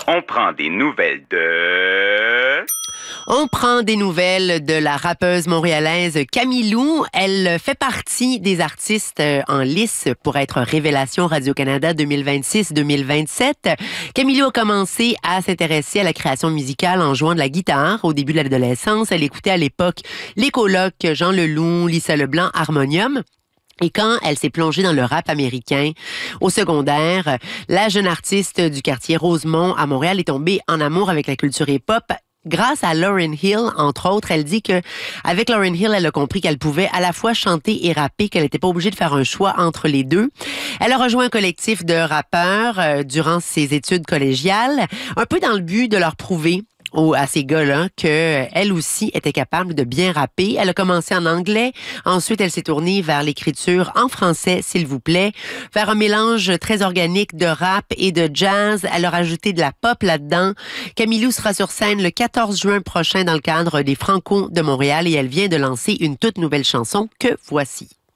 On prend des nouvelles de... On prend des nouvelles de la rappeuse montréalaise Camille Lou. Elle fait partie des artistes en lice pour être Révélation Radio-Canada 2026-2027. Camille Lou a commencé à s'intéresser à la création musicale en jouant de la guitare au début de l'adolescence. Elle écoutait à l'époque les colocs Jean Leloup, Lisa Leblanc, Harmonium. Et quand elle s'est plongée dans le rap américain au secondaire, la jeune artiste du quartier Rosemont à Montréal est tombée en amour avec la culture hip-hop. Grâce à Lauryn Hill, entre autres, elle dit que avec Lauryn Hill, elle a compris qu'elle pouvait à la fois chanter et rapper, qu'elle n'était pas obligée de faire un choix entre les deux. Elle a rejoint un collectif de rappeurs durant ses études collégiales, un peu dans le but de leur prouver à ces gars-là qu'elle aussi était capable de bien rapper. Elle a commencé en anglais. Ensuite, elle s'est tournée vers l'écriture en français, s'il vous plaît, vers un mélange très organique de rap et de jazz. Elle a rajouté de la pop là-dedans. Camille Lou sera sur scène le 14 juin prochain dans le cadre des Franco de Montréal et elle vient de lancer une toute nouvelle chanson que voici.